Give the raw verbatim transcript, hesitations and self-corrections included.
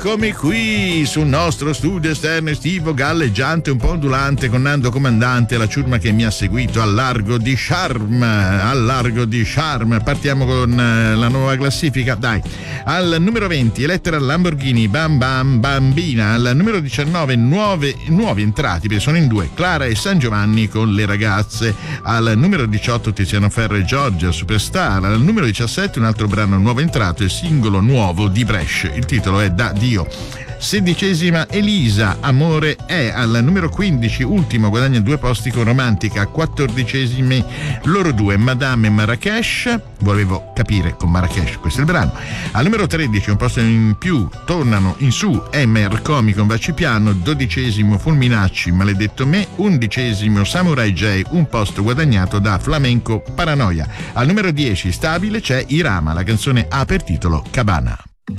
Eccomi qui sul nostro studio esterno estivo, galleggiante, un po' ondulante, con Nando Comandante, la ciurma che mi ha seguito al largo di Charm. Al largo di Charm. Partiamo con la nuova classifica. Dai. Al numero venti, Elettra Lamborghini, Bam Bam Bambina. Al numero diciannove, nuove, nuovi entrati, perché sono in due, Clara e San Giovanni con Le Ragazze. Al numero diciotto, Tiziano Ferro e Giorgia, Superstar. Al numero diciassette, un altro brano nuovo entrato, il singolo nuovo di Brescia. Il titolo è Da Dio. Sedicesima, Elisa, Amore è. Al numero quindici, ultimo, guadagna due posti con Romantica. Quattordicesimi, loro due, Madame e Marrakesh. Volevo capire con Marrakesh, questo è il brano. Al numero tredici, un posto in più, tornano in su Emer Comi con Vacipiano. Dodicesimo, Fulminacci, Maledetto me. Undicesimo, Samurai J, un posto guadagnato da Flamenco Paranoia. Al numero dieci, stabile, c'è Irama, la canzone ha per titolo Cabana.